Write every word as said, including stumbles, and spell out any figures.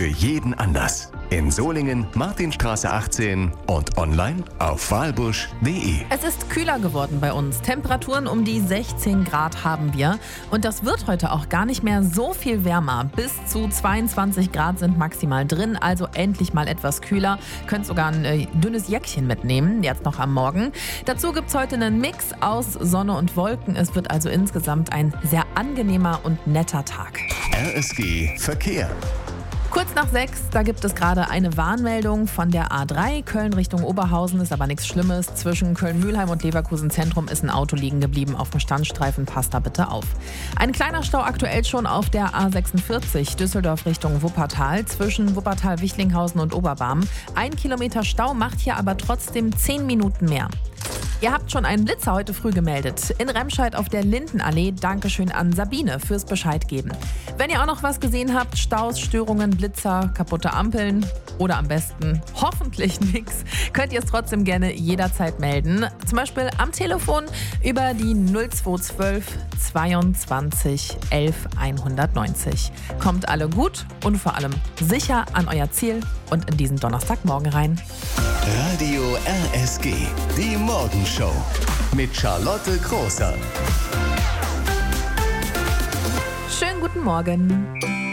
für jeden Anlass. In Solingen, Martinstraße achtzehn und online auf walbusch punkt de. Es ist kühler geworden bei uns. Temperaturen um die sechzehn Grad haben wir. Und das wird heute auch gar nicht mehr so viel wärmer. Bis zu zweiundzwanzig Grad sind maximal drin, also endlich mal etwas kühler. Könnt sogar ein äh, dünnes Jäckchen mitnehmen, jetzt noch am Morgen. Dazu gibt es heute einen Mix aus Sonne und Wolken. Es wird also insgesamt ein sehr angenehmer und netter Tag. R S G Verkehr. Kurz nach sechs, da gibt es gerade eine Warnmeldung von der A drei. Köln Richtung Oberhausen ist aber nichts Schlimmes. Zwischen Köln-Mühlheim und Leverkusen Zentrum ist ein Auto liegen geblieben auf dem Standstreifen. Passt da bitte auf. Ein kleiner Stau aktuell schon auf der A sechsundvierzig Düsseldorf Richtung Wuppertal. Zwischen Wuppertal-Wichlinghausen und Oberbarm. Ein Kilometer Stau macht hier aber trotzdem zehn Minuten mehr. Ihr habt schon einen Blitzer heute früh gemeldet. In Remscheid auf der Lindenallee. Dankeschön an Sabine fürs Bescheid geben. Wenn ihr auch noch was gesehen habt, Staus, Störungen, Blitzer, kaputte Ampeln oder am besten hoffentlich nichts, könnt ihr es trotzdem gerne jederzeit melden. Zum Beispiel am Telefon über die null zwei zwölf zweiundzwanzig elf hundertneunzig. Kommt alle gut und vor allem sicher an euer Ziel und in diesen Donnerstagmorgen rein. Radio R S G, die Morgenshow mit Charlotte Großer. Schönen guten Morgen.